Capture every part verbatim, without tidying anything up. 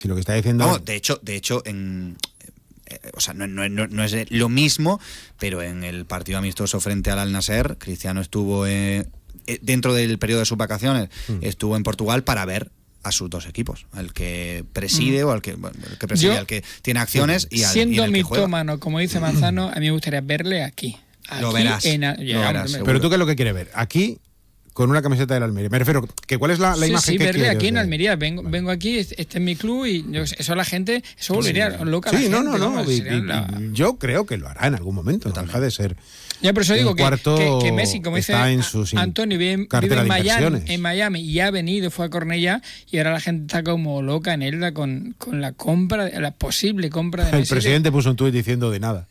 Si lo que está diciendo... No, de hecho, de hecho en... O sea, no, no, no, no es lo mismo, pero en el partido amistoso frente al Al-Nassr, Cristiano estuvo eh, dentro del periodo de sus vacaciones, mm. estuvo en Portugal para ver a sus dos equipos, al que preside mm. o al que, bueno, el que preside, Yo, al que tiene acciones y al siendo y el mitómano, como dice Manzano, a mí me gustaría verle aquí. aquí lo verás. En, lo ya, verás pero tú qué es lo que quieres ver, aquí con una camiseta del Almería. Me refiero, que ¿cuál es la, la sí, imagen sí, que verle quieres? aquí en ver? Almería. Vengo, vale. vengo aquí, este es mi club y yo, eso la gente, eso volvería sí. loca. Sí, la no, gente, no, no. ¿no? Y, y, la... Yo creo que lo hará en algún momento. No deja de ser. Ya, por eso digo que, que, que Messi, como dice en sus Antonio, vive, vive en, Miami, en Miami y ha venido, fue a Cornellá y ahora la gente está como loca en él con, con la compra, la posible compra de El Messi. presidente puso un tuit diciendo de nada.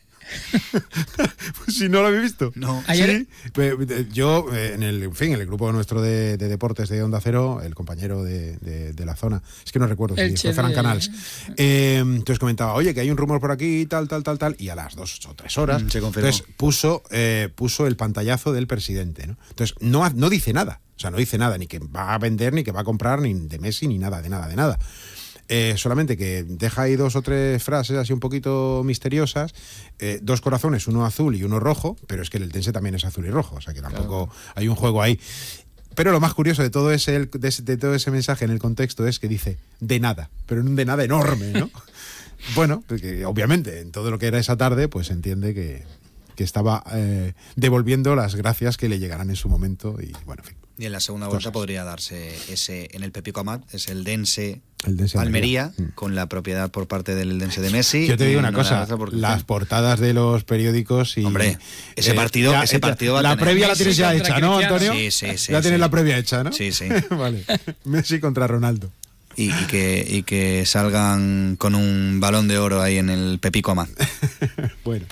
Pues si no lo habéis visto. No. Ayer... Sí, yo en el, en fin, en el grupo nuestro de, de deportes de Onda Cero, el compañero de, de, de la zona, es que no recuerdo si fue Fran Canals, eh, entonces comentaba, oye, que hay un rumor por aquí, tal, tal, tal, tal, y a las dos o tres horas, mm, se confirmó. Entonces puso, eh, puso el pantallazo del presidente, ¿no? Entonces no, no dice nada, o sea, no dice nada, ni que va a vender, ni que va a comprar, ni de Messi, ni nada, de nada, de nada. Eh, solamente que deja ahí dos o tres frases así un poquito misteriosas, eh, dos corazones, uno azul y uno rojo, pero es que el Eldense también es azul y rojo, o sea que tampoco claro. hay un juego ahí. Pero lo más curioso de todo ese de, de todo ese mensaje en el contexto es que dice de nada, pero en un de nada enorme, ¿no? Bueno, porque obviamente en todo lo que era esa tarde, pues se entiende que, que estaba eh, devolviendo las gracias que le llegarán en su momento y bueno, en fin. Y en la segunda vuelta Cosas. podría darse ese, en el Pepico Amat, es el Dense, el Dense Almería, Almería, con la propiedad por parte del Dense de Messi. Yo te digo una cosa, las portadas de los periódicos y... Hombre, ese partido, eh, ese partido va a La tener... previa la tienes ya hecha, ¿no, Antonio? Sí, sí, sí. Ya sí. tienes la previa hecha, ¿no? Sí, sí. Vale, Messi contra Ronaldo. Y, y, que, y que salgan con un balón de oro ahí en el Pepico Amat. Bueno,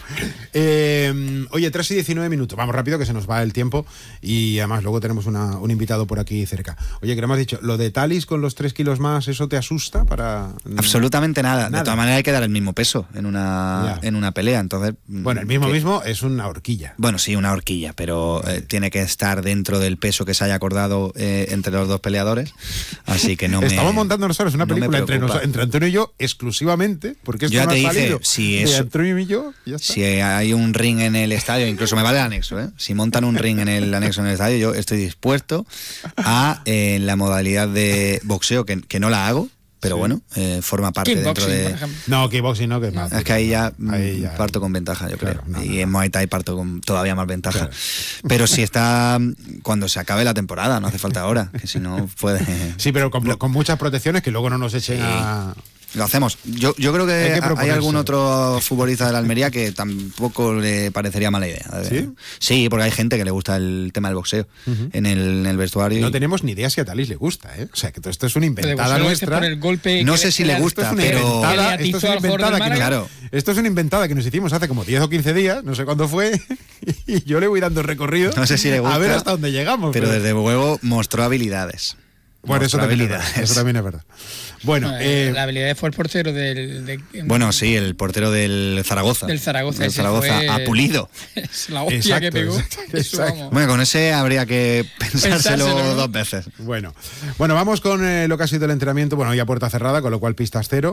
eh, oye, tres y diecinueve minutos, vamos rápido que se nos va el tiempo y además luego tenemos una, un invitado por aquí cerca. Oye, que le hemos dicho, lo de Thalys con los tres kilos más, ¿eso te asusta? para Absolutamente nada. nada, de todas maneras hay que dar el mismo peso en una, en una pelea, entonces... Bueno, el mismo que, mismo es una horquilla. Bueno, sí, una horquilla, pero eh, tiene que estar dentro del peso que se haya acordado eh, entre los dos peleadores, así que no me... Estamos montando nosotros una película no entre, nos, entre Antonio y yo exclusivamente, porque esto yo ya no te ha dije, salido si de eso, Antonio y yo, ya está. Si hay un ring en el estadio, incluso me vale el anexo, ¿eh? Si montan un ring en el anexo en el estadio, yo estoy dispuesto a, eh, en la modalidad de boxeo, que, que no la hago, pero sí. bueno, eh, forma parte dentro de... No, kickboxing no, que es no, más. Es que ahí ya, ahí ya parto con ventaja, yo claro, creo. No, y no, en no. Muay Thai parto con todavía más ventaja. Claro. Pero si está... Cuando se acabe la temporada, no hace falta ahora, que si no puede... Sí, pero con, con muchas protecciones que luego no nos echen sí. a... Lo hacemos. Yo, yo creo que hay, que hay algún otro futbolista de la Almería que tampoco le parecería mala idea. ¿Sí? Sí, porque hay gente que le gusta el tema del boxeo uh-huh. en, el, en el vestuario. No y... tenemos ni idea si a Thalys le gusta, ¿eh? O sea, que todo esto es una inventada nuestra. Por el golpe no sé si le gusta, esto es pero... Inventada, esto, es una inventada que nos, claro. esto es una inventada que nos hicimos hace como diez o quince días, no sé cuándo fue, y yo le voy dando el recorrido no sé si le gusta, a ver hasta dónde llegamos. Pero, pero... desde luego mostró habilidades. Bueno, eso también, es verdad, eso también es verdad. Bueno, eh, la habilidad fue el portero del... De, bueno, sí, el portero del Zaragoza. Del Zaragoza. Del Zaragoza fue, a Pulido. Es la hostia exacto, que pegó. Exacto, exacto. Bueno, con ese habría que pensárselo, pensárselo ¿no? dos veces. Bueno, bueno, vamos con eh, lo que ha sido el entrenamiento. Bueno, ya puerta cerrada, con lo cual pistas cero.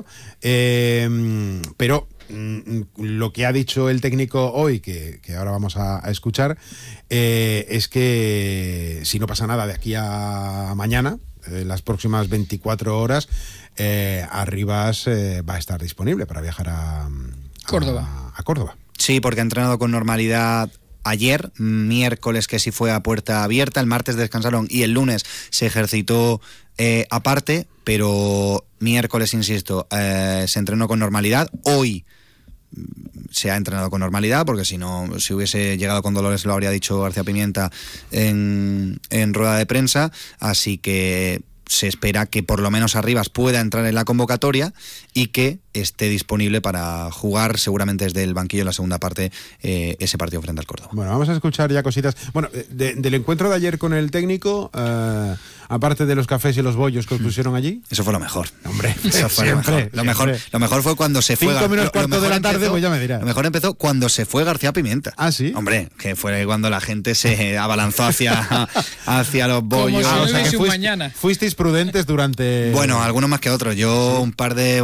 Eh, pero... lo que ha dicho el técnico hoy, que, que ahora vamos a, a escuchar, eh, es que si no pasa nada de aquí a mañana, en eh, las próximas veinticuatro horas, eh, Arribas eh, va a estar disponible para viajar a, a Córdoba. A, a Córdoba. Sí, porque ha entrenado con normalidad ayer, miércoles que sí fue a puerta abierta, el martes descansaron y el lunes se ejercitó eh, aparte, pero miércoles, insisto, eh, se entrenó con normalidad. Hoy se ha entrenado con normalidad, porque si no, si hubiese llegado con dolores lo habría dicho García Pimienta en, en rueda de prensa, así que se espera que por lo menos Arribas pueda entrar en la convocatoria y que esté disponible para jugar seguramente desde el banquillo en la segunda parte eh, ese partido frente al Córdoba. Bueno, vamos a escuchar ya cositas. Bueno, de, del encuentro de ayer con el técnico, eh, aparte de los cafés y los bollos que os pusieron allí. Eso fue lo mejor. Hombre, eso fue siempre, lo mejor. Lo mejor, lo mejor fue cuando se fue. Cinco menos cuarto de la tarde, empezó, pues ya me dirás. Lo mejor empezó cuando se fue García Pimienta. Ah, sí. Hombre, que fue cuando la gente se abalanzó hacia, hacia los bollos. Como si ah, o sea, que fuiste, fuist, mañana. fuisteis prudentes durante. Bueno, algunos más que otros. Yo un par de